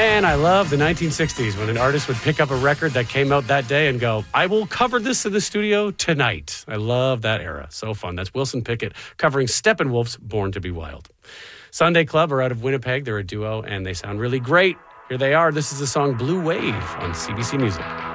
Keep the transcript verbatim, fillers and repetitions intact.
Man, I love the nineteen sixties when an artist would pick up a record that came out that day and go, I will cover this in the studio tonight. I love that era. So fun. That's Wilson Pickett covering Steppenwolf's Born to Be Wild. Sunday Club are out of Winnipeg. They're a duo, and they sound really great. Here they are. This is the song Blue Wave on C B C Music.